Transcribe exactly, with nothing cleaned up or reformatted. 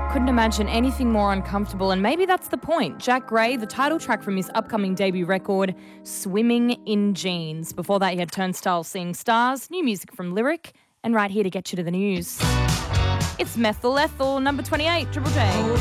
Couldn't imagine anything more uncomfortable, and maybe that's the point. Jack Gray, the title track from his upcoming debut record, Swimming in Jeans. Before that, he had Turnstile, Seeing Stars, new music from Lyric, and right here to get you to the news. It's Methyl Ethel, number twenty-eight, Triple J.